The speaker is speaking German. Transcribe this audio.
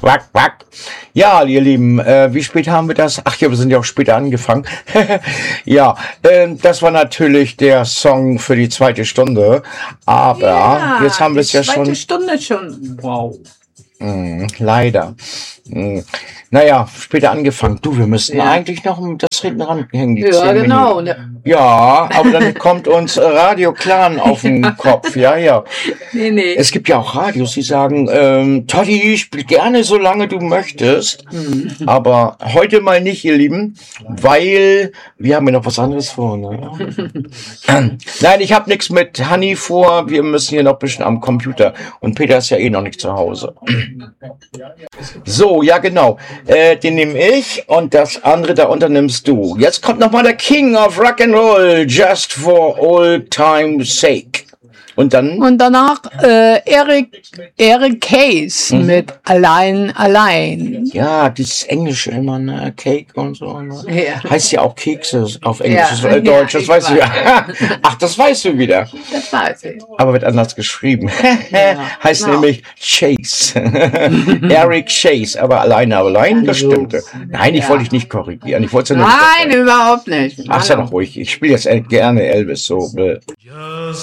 Quack, quack. Ja, ihr Lieben, wie spät haben wir das? Ach ja, wir sind ja auch später angefangen. Ja, das war natürlich der Song für die zweite Stunde. Aber jetzt haben wir es ja schon. Zweite Stunde schon. Wow. Leider. Naja, später angefangen. Du, wir müssten eigentlich noch das hinten ranhängen. Die 10 genau. Minuten. Ja, aber dann kommt uns Radio Clan auf den Kopf. Ja. Nee. Es gibt ja auch Radios, die sagen, Toddy, spiel gerne, solange du möchtest. Aber heute mal nicht, ihr Lieben, weil wir haben ja noch was anderes vor. Ne? Nein, ich habe nichts mit Honey vor. Wir müssen hier noch ein bisschen am Computer. Und Peter ist ja eh noch nicht zu Hause. So, ja genau. Den nehme ich und das andere da unter nimmst du. Jetzt kommt nochmal der King of Rock'n'Roll, Just for Old Time's Sake. Und dann? Und danach Eric Case mit Allein. Ja, dieses Englische immer, ne? Cake und so. Ne? Ja. Heißt ja auch Kekse auf Englisch, Deutsch, das weißt du ja. Ach, das weißt du wieder. Das weiß ich. Aber wird anders geschrieben. Heißt nämlich Chase. Eric Chase, aber allein, das stimmte. Nein, ich wollte dich nicht korrigieren. Ich wollte Nein, überhaupt nicht. Ach, sei doch ruhig. Ich spiele jetzt gerne Elvis so. Just